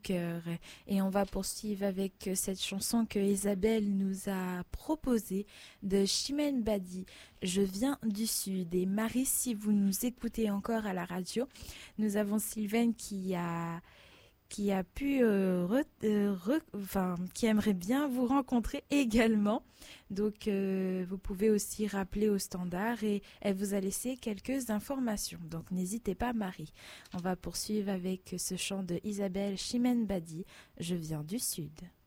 cœur. Et on va poursuivre avec cette chanson que Isabelle nous a proposée de Chimène Badi. Je viens du Sud. Et Marie, si vous nous écoutez encore à la radio, nous avons Sylvaine qui a pu, qui aimerait bien vous rencontrer également. Donc, vous pouvez aussi rappeler au standard et elle vous a laissé quelques informations. Donc, n'hésitez pas, Marie. On va poursuivre avec ce chant de Isabelle Chimène Badi, Je viens du Sud.